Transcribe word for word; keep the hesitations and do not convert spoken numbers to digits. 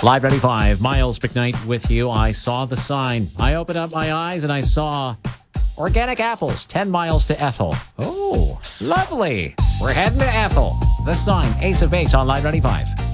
Live ninety-five, Miles McKnight with you. I saw the sign. I opened up my eyes and I saw organic apples, ten miles to Ethel. Oh, lovely. We're heading to Ethel. The sign, Ace of Base on Live ninety-five.